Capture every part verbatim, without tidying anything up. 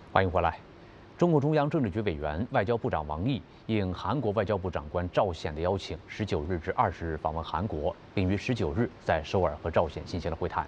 欢迎回来。中共中央政治局委员、外交部长王毅应韩国外交部长官赵显的邀请，十九日至二十日访问韩国，并于十九日在首尔和赵显进行了会谈。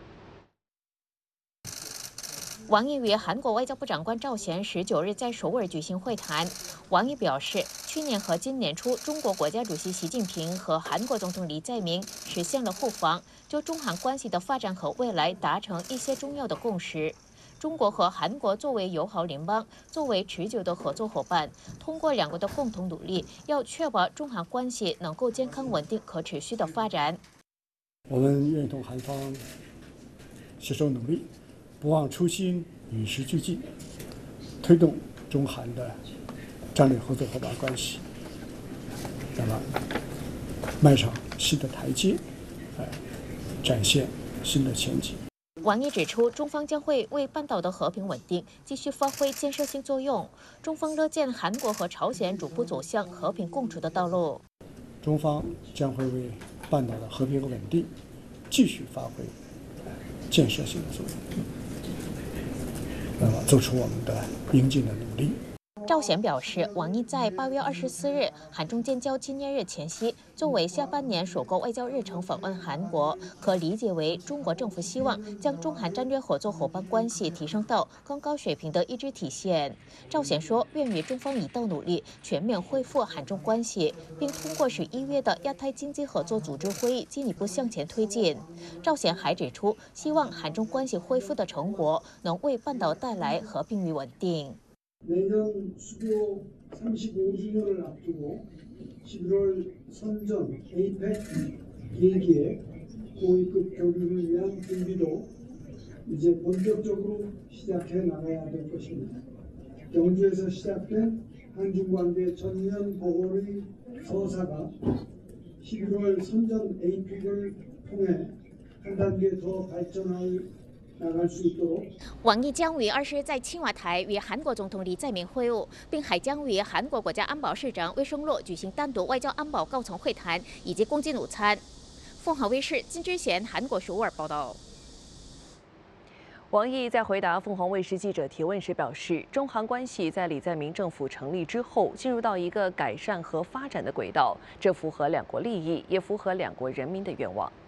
王毅与韩国外交部长官赵显十九日在首尔举行会谈。王毅表示，去年和今年初，中国国家主席习近平和韩国总统李在明实现了互访，就中韩关系的发展和未来达成一些重要的共识。中国和韩国作为友好邻邦，作为持久的合作伙伴，通过两国的共同努力，要确保中韩关系能够健康、稳定、可持续的发展。 我们愿意同韩方携手努力，不忘初心，与时俱进，推动中韩的战略合作伙伴关系，那么迈上新的台阶，呃，展现新的前景。 王毅指出，中方将会为半岛的和平稳定继续发挥建设性作用。中方乐见韩国和朝鲜逐步走向和平共处的道路。 中方将会为半岛的和平和稳定继续发挥建设性的作用，那么做出我们的应尽的努力。 赵显表示，王毅在八月二十四日韩中建交纪念日前夕，作为下半年首个外交日程访问韩国，可理解为中国政府希望将中韩战略合作伙伴关系提升到更高水平的一致体现。赵显说，愿与中方一道努力，全面恢复韩中关系，并通过十一月的亚太经济合作组织会议进一步向前推进。赵显还指出，希望韩中关系恢复的成果能为半岛带来和平与稳定。 내년 수교 삼십오 주년을 앞두고 십일월 선전 에이펙 계기의 고위급 교류를 위한 준비도 이제 본격적으로 시작해 나가야 될 것입니다. 경주에서 시작된 한중 관계 전면 복원의 서사가 십일월 선전 에이펙을 통해 한 단계 더 발전할王毅将于二十日在青瓦台与韩国总统李在明会晤，并还将与韩国国家安保市长魏胜洛举行单独外交安保高层会谈以及共进午餐。凤凰卫视金之贤韩国首尔报道。 王毅在回答凤凰卫视记者提问时表示，中韩关系在李在明政府成立之后进入到一个改善和发展的轨道，这符合两国利益，也符合两国人民的愿望。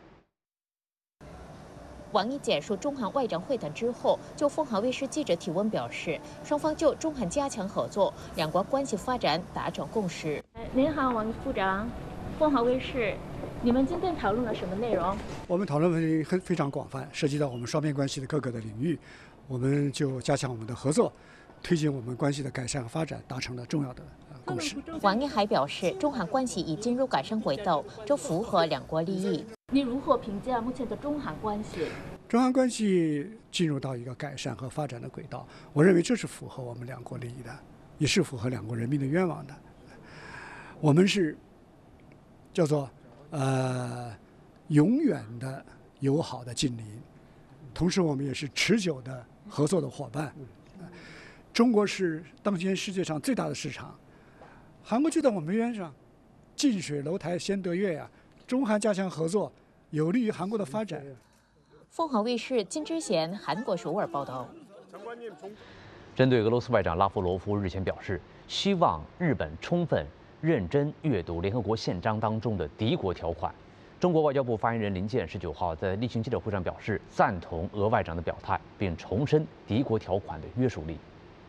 王毅结束中韩外长会谈之后，就凤凰卫视记者提问表示，双方就中韩加强合作、两国关系发展达成共识。您好，王部长，凤凰卫视，你们今天讨论了什么内容？ 我们讨论问题很非常广泛，涉及到我们双边关系的各个的领域，我们就加强我们的合作，推进我们关系的改善和发展，达成了重要的共识。 王毅还表示，中韩关系已进入改善轨道，这符合两国利益。 你如何评价目前的中韩关系？ 中韩关系进入到一个改善和发展的轨道，我认为这是符合我们两国利益的，也是符合两国人民的愿望的。我们是叫做呃永远的友好的近邻，同时我们也是持久的合作的伙伴。中国是当前世界上最大的市场，韩国就在我们边上，近水楼台先得月呀。 中韩加强合作，有利于韩国的发展。 凤凰卫视金之贤韩国首尔报道。 针对俄罗斯外长拉夫罗夫日前表示，希望日本充分认真阅读联合国宪章当中的敌国条款。中国外交部发言人林健十九号在例行记者会上表示，赞同俄外长的表态，并重申敌国条款的约束力。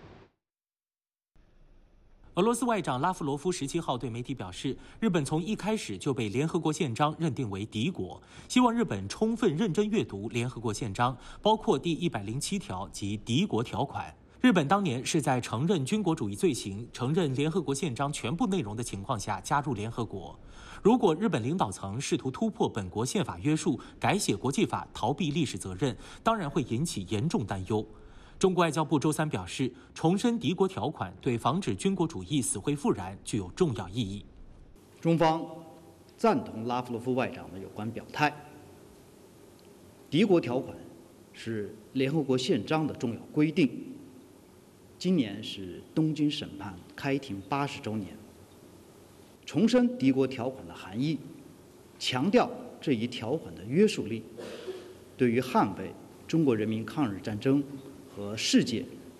俄罗斯外长拉夫罗夫十七号对媒体表示，日本从一开始就被联合国宪章认定为敌国，希望日本充分认真阅读联合国宪章，包括第一百零七条及敌国条款。日本当年是在承认军国主义罪行、承认联合国宪章全部内容的情况下加入联合国。如果日本领导层试图突破本国宪法约束，改写国际法，逃避历史责任，当然会引起严重担忧。 中国外交部周三表示，重申敌国条款对防止军国主义死灰复燃具有重要意义。 中方赞同拉夫罗夫外长的有关表态。敌国条款是联合国宪章的重要规定。今年是东京审判开庭八十周年，重申敌国条款的含义，强调这一条款的约束力，对于捍卫中国人民抗日战争 和世界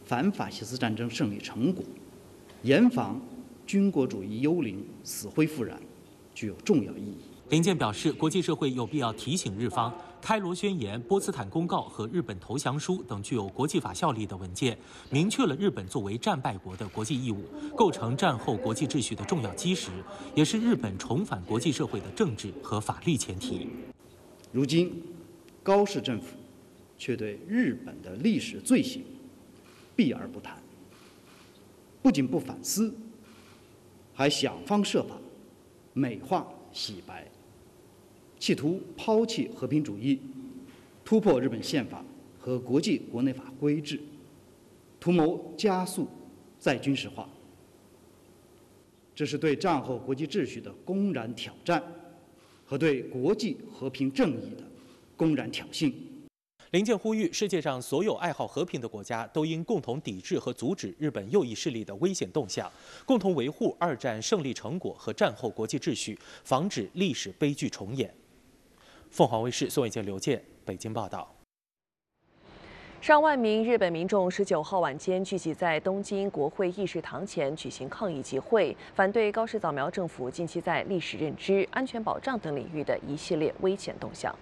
反法西斯战争胜利成果，严防军国主义幽灵死灰复燃，具有重要意义。 林健表示，国际社会有必要提醒日方，开罗宣言、波茨坦公告和日本投降书等具有国际法效力的文件，明确了日本作为战败国的国际义务，构成战后国际秩序的重要基石，也是日本重返国际社会的政治和法律前提。 如今，高市政府却对日本的历史罪行避而不谈，不仅不反思，还想方设法美化洗白，企图抛弃和平主义，突破日本宪法和国际国内法规制，图谋加速再军事化。这是对战后国际秩序的公然挑战，和对国际和平正义的公然挑衅。 林健呼吁，世界上所有爱好和平的国家都应共同抵制和阻止日本右翼势力的危险动向，共同维护二战胜利成果和战后国际秩序，防止历史悲剧重演。凤凰卫视宋伟杰、刘健北京报道。 上万名日本民众十九号晚间聚集在东京国会议事堂前举行抗议集会，反对高市早苗政府近期在历史认知、安全保障等领域的一系列危险动向。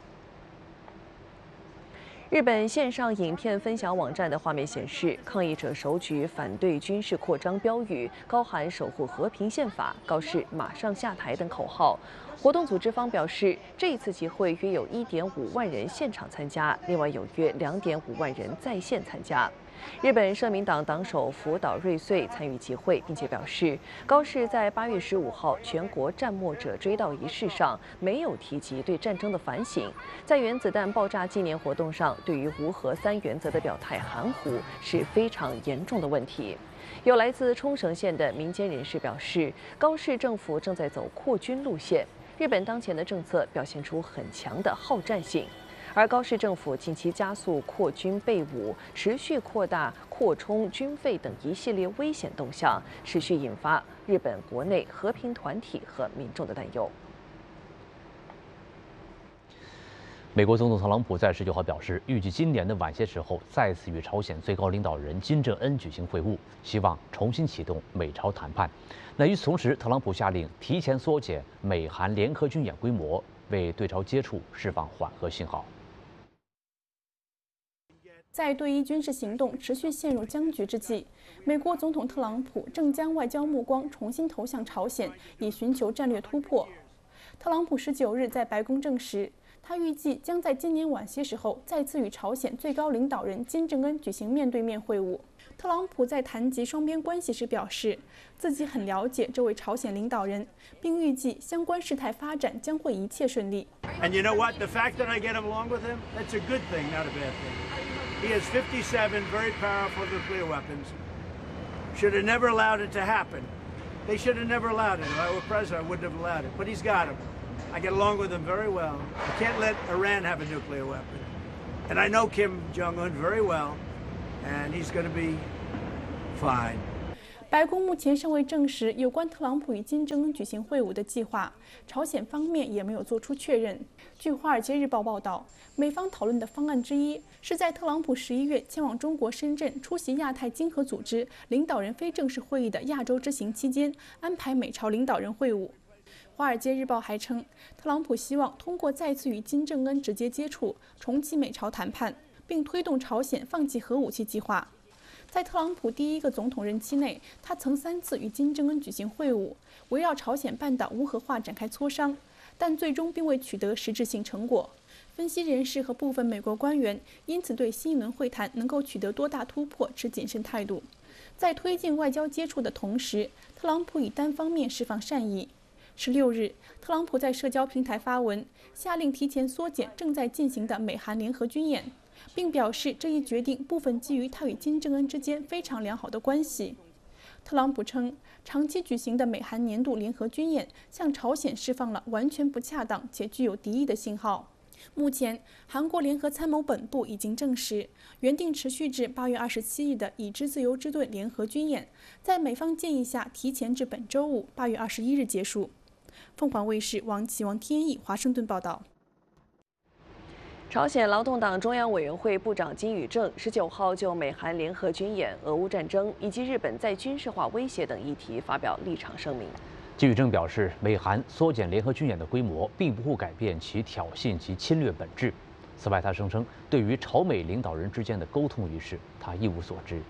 日本线上影片分享网站的画面显示，抗议者手举反对军事扩张标语，高喊“守护和平宪法”、“高市马上下台”等口号。活动组织方表示，这一次集会约有一点五万人现场参加，另外有约两点五万人在线参加。日本社民党党首福岛瑞穗参与集会，并且表示，高市在八月十五号全国战没者追悼仪式上没有提及对战争的反省，在原子弹爆炸纪念活动上对于无核三原则的表态含糊是非常严重的问题。有来自冲绳县的民间人士表示，高市政府正在走扩军路线，日本当前的政策表现出很强的好战性。而高市政府近期加速扩军备武，持续扩大扩充军费等一系列危险动向，持续引发日本国内和平团体和民众的担忧。 美国总统特朗普在十九号表示，预计今年的晚些时候再次与朝鲜最高领导人金正恩举行会晤，希望重新启动美朝谈判。那与此同时，特朗普下令提前缩减美韩联合军演规模，为对朝接触释放缓和信号。 在对伊军事行动持续陷入僵局之际，美国总统特朗普正将外交目光重新投向朝鲜，以寻求战略突破。特朗普十九日在白宫证实，他预计将在今年晚些时候再次与朝鲜最高领导人金正恩举行面对面会晤。特朗普在谈及双边关系时表示，自己很了解这位朝鲜领导人，并预计相关事态发展将会一切顺利。 And you know what? The fact that I get along with him, that's a good thing, not a bad thing. He has fifty-seven very powerful nuclear weapons. Should have never allowed it to happen. They should have never allowed it. If I were president, I wouldn't have allowed it. But he's got them. I get along with him very well. I can't let Iran have a nuclear weapon. And I know Kim Jong-un very well, and he's going to be fine. 白宫目前尚未证实有关特朗普与金正恩举行会晤的计划，朝鲜方面也没有做出确认。据《华尔街日报》报道，美方讨论的方案之一是在特朗普十一月前往中国深圳出席亚太经合组织领导人非正式会议的亚洲之行期间，安排美朝领导人会晤。《华尔街日报》还称，特朗普希望通过再次与金正恩直接接触，重启美朝谈判，并推动朝鲜放弃核武器计划。在特朗普第一个总统任期内，他曾三次与金正恩举行会晤，围绕朝鲜半岛无核化展开磋商，但最终并未取得实质性成果。分析人士和部分美国官员因此对新一轮会谈能够取得多大突破持谨慎态度。在推进外交接触的同时，特朗普已单方面释放善意。十六日，特朗普在社交平台发文，下令提前缩减正在进行的美韩联合军演，并表示这一决定部分基于他与金正恩之间非常良好的关系。特朗普称，长期举行的美韩年度联合军演向朝鲜释放了完全不恰当且具有敌意的信号。目前，韩国联合参谋本部已经证实，原定持续至八月二十七日的已知自由之盾联合军演，在美方建议下提前至本周五八月二十一日结束。凤凰卫视王启王天意华盛顿报道。 朝鲜劳动党中央委员会部长金宇正十九号就美韩联合军演、俄乌战争以及日本再军事化威胁等议题发表立场声明。 金宇正表示，美韩缩减联合军演的规模，并不会改变其挑衅及侵略本质。此外，他声称，对于朝美领导人之间的沟通一事，他一无所知。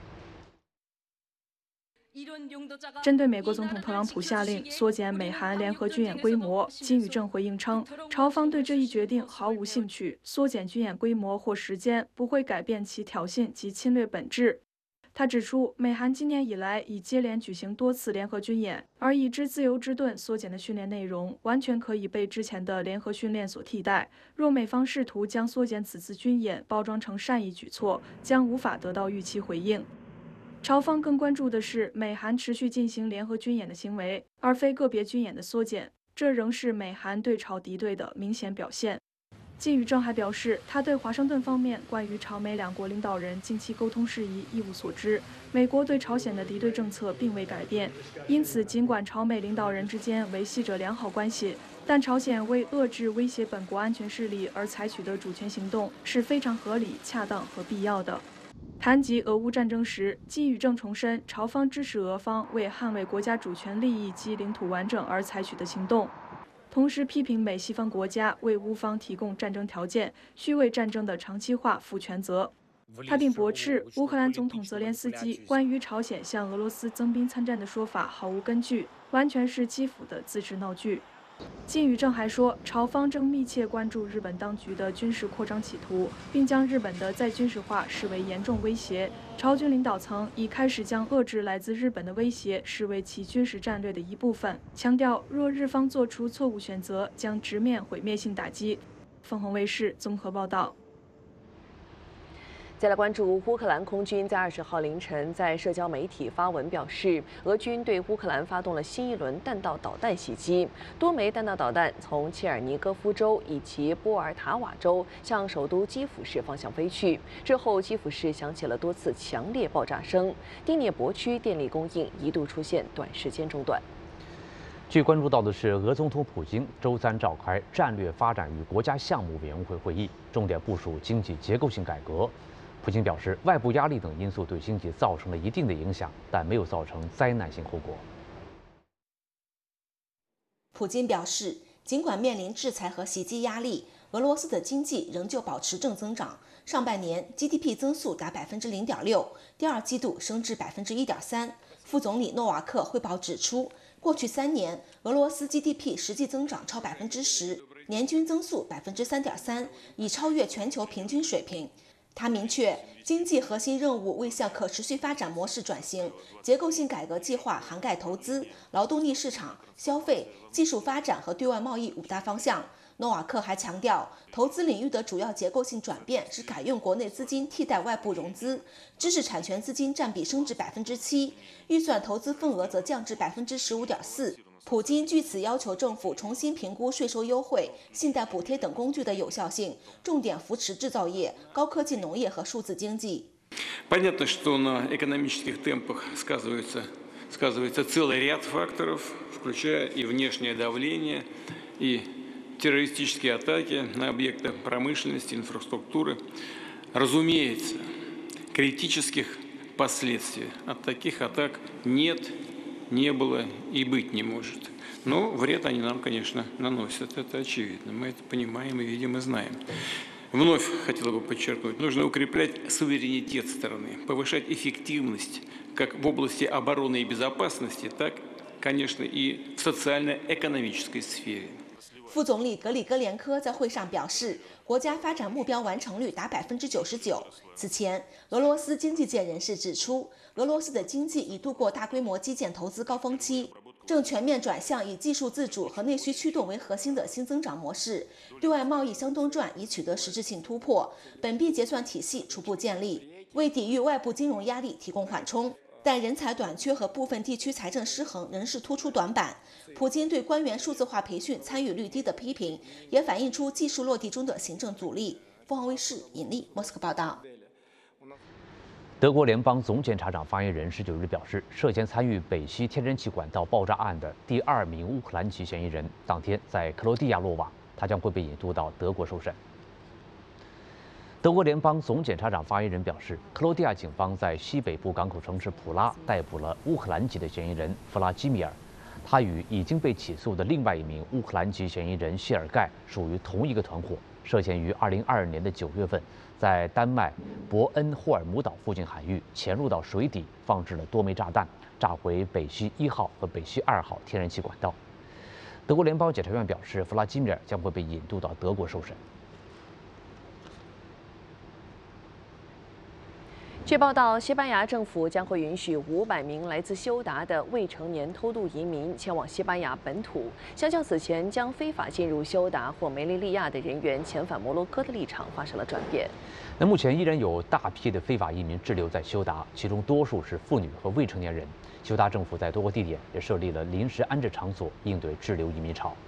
针对美国总统特朗普下令缩减美韩联合军演规模，金宇正回应称，朝方对这一决定毫无兴趣，缩减军演规模或时间不会改变其挑衅及侵略本质。他指出，美韩今年以来已接连举行多次联合军演，而已知自由之盾缩减的训练内容完全可以被之前的联合训练所替代。若美方试图将缩减此次军演包装成善意举措，将无法得到预期回应。 朝方更关注的是美韩持续进行联合军演的行为，而非个别军演的缩减，这仍是美韩对朝敌对的明显表现。金宇正还表示，他对华盛顿方面关于朝美两国领导人近期沟通事宜一无所知。美国对朝鲜的敌对政策并未改变，因此尽管朝美领导人之间维系着良好关系，但朝鲜为遏制威胁本国安全势力而采取的主权行动是非常合理、恰当和必要的。 谈及俄乌战争时，金宇正重申，朝方支持俄方为捍卫国家主权利益及领土完整而采取的行动，同时批评美西方国家为乌方提供战争条件，需为战争的长期化负全责。他并驳斥乌克兰总统泽连斯基关于朝鲜向俄罗斯增兵参战的说法毫无根据，完全是基辅的自制闹剧。 金宇正还说，朝方正密切关注日本当局的军事扩张企图，并将日本的再军事化视为严重威胁。朝军领导层已开始将遏制来自日本的威胁视为其军事战略的一部分，强调若日方做出错误选择，将直面毁灭性打击。凤凰卫视综合报道。 再来关注乌克兰空军在二十号凌晨在社交媒体发文表示，俄军对乌克兰发动了新一轮弹道导弹袭击，多枚弹道导弹从切尔尼戈夫州以及波尔塔瓦州向首都基辅市方向飞去。之后，基辅市响起了多次强烈爆炸声，第聂伯区电力供应一度出现短时间中断。 据关注到的是，俄总统普京周三召开战略发展与国家项目委员会会议，重点部署经济结构性改革。 普京表示，外部压力等因素对经济造成了一定的影响，但没有造成灾难性后果。 普京表示，尽管面临制裁和袭击压力，俄罗斯的经济仍旧保持正增长。上半年 G D P 增速达百分之零点六，第二季度升至百分之一点三。副总理诺瓦克汇报指出，过去三年俄罗斯 G D P 实际增长超百分之十，年均增速百分之三点三，已超越全球平均水平。 他明确，经济核心任务为向可持续发展模式转型，结构性改革计划涵盖投资、劳动力市场、消费、技术发展和对外贸易五大方向。诺瓦克还强调，投资领域的主要结构性转变是改用国内资金替代外部融资，知识产权资金占比升至百分之七，预算投资份额则降至百分之十五点四。 普京据此要求政府重新评估税收优惠、信贷补贴等工具的有效性，重点扶持制造业、高科技农业和数字经济。 Понятно, что на экономических темпах сказывается сказывается целый ряд факторов, включая и внешнее давление, и террористические атаки на объекты промышленности, инфраструктуры. Разумеется, критических последствий от таких атак нет. Не было и быть не может. Но вред они нам, конечно, наносят, это очевидно. Мы это понимаем и видим и знаем. Вновь хотел бы подчеркнуть, нужно укреплять суверенитет страны, повышать эффективность как в области обороны и безопасности, так, конечно, и в социально-экономической сфере. 副总理格里戈连科在会上表示，国家发展目标完成率达百分之九十九。此前，俄罗斯经济界人士指出，俄罗斯的经济已度过大规模基建投资高峰期，正全面转向以技术自主和内需驱动为核心的新增长模式。对外贸易相东转已取得实质性突破，本币结算体系初步建立，为抵御外部金融压力提供缓冲。 但人才短缺和部分地区财政失衡仍是突出短板。普京对官员数字化培训参与率低的批评，也反映出技术落地中的行政阻力。凤凰卫视尹丽莫斯科报道。 德国联邦总检察长发言人十九日表示，涉嫌参与北溪天然气管道爆炸案的第二名乌克兰籍嫌疑人，当天在克罗地亚落网，他将会被引渡到德国受审。 德国联邦总检察长发言人表示，克罗地亚警方在西北部港口城市普拉逮捕了乌克兰籍的嫌疑人弗拉基米尔，他与已经被起诉的另外一名乌克兰籍嫌疑人谢尔盖属于同一个团伙，涉嫌于二零二二年的九月份，在丹麦伯恩霍尔姆岛附近海域潜入到水底，放置了多枚炸弹，炸毁北溪一号和北溪二号天然气管道。德国联邦检察院表示，弗拉基米尔将会被引渡到德国受审。 据报道，西班牙政府将会允许五百名来自休达的未成年偷渡移民前往西班牙本土，相较此前将非法进入休达或梅利利亚的人员遣返摩洛哥的立场发生了转变。 那目前依然有大批的非法移民滞留在休达，其中多数是妇女和未成年人。休达政府在多个地点也设立了临时安置场所，应对滞留移民潮。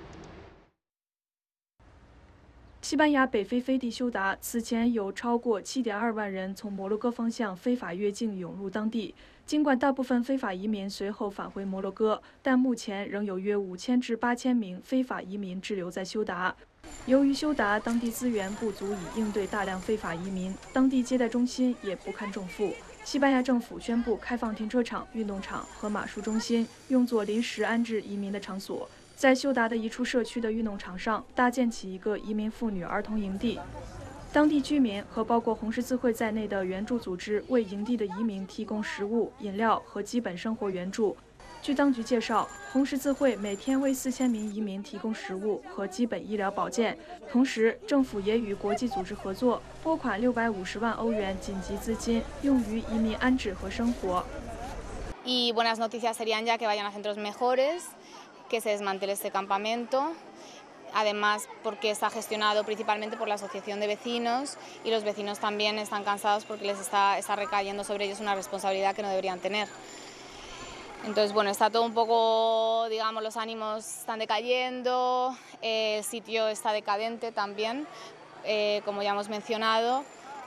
西班牙北非飞地休达此前有超过 七点二万人从摩洛哥方向非法越境涌入当地。尽管大部分非法移民随后返回摩洛哥，但目前仍有约五千至八千名非法移民滞留在休达。由于休达当地资源不足以应对大量非法移民，当地接待中心也不堪重负。西班牙政府宣布开放停车场、运动场和马术中心，用作临时安置移民的场所。在休达的一处社区的运动场上搭建起一个移民妇女儿童营地，当地居民和包括红十字会在内的援助组织为营地的移民提供食物、饮料和基本生活援助。据当局介绍，红十字会每天为四千名移民提供食物和基本医疗保健，同时政府也与国际组织合作，拨款六百五十万欧元紧急资金，用于移民安置和生活。 Y buenas noticias serían ya que vayan a centros mejores, que se desmantele este campamento, además porque está gestionado principalmente por la Asociación de Vecinos y los vecinos también están cansados porque les está, está recayendo sobre ellos una responsabilidad que no deberían tener. Entonces, bueno, está todo un poco, digamos, los ánimos están decayendo, eh, el sitio está decadente también, eh, como ya hemos mencionado,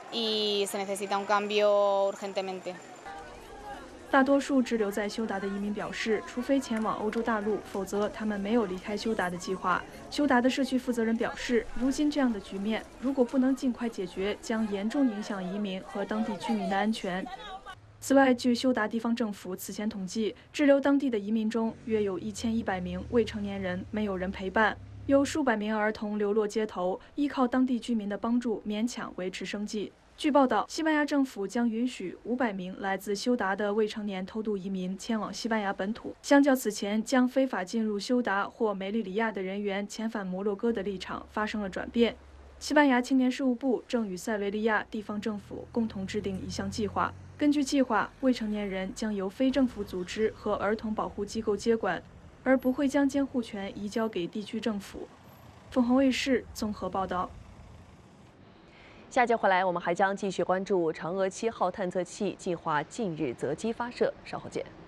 y se necesita un cambio urgentemente. 大多数滞留在休达的移民表示，除非前往欧洲大陆，否则他们没有离开休达的计划。休达的社区负责人表示，如今这样的局面，如果不能尽快解决，将严重影响移民和当地居民的安全。此外，据休达地方政府此前统计，滞留当地的移民中，约有一千一百名未成年人没有人陪伴，有数百名儿童流落街头，依靠当地居民的帮助勉强维持生计。据报道，西班牙政府将允许五百名来自休达的未成年偷渡移民前往西班牙本土，相较此前将非法进入休达或梅利里亚的人员遣返摩洛哥的立场发生了转变。西班牙青年事务部正与塞维利亚地方政府共同制定一项计划，根据计划，未成年人将由非政府组织和儿童保护机构接管，而不会将监护权移交给地区政府。凤凰卫视综合报道。 下节回来，我们还将继续关注嫦娥七号探测器计划近日择机发射，稍后见。